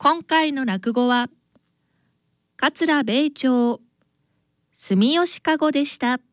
今回の落語は桂米朝住吉かごでした。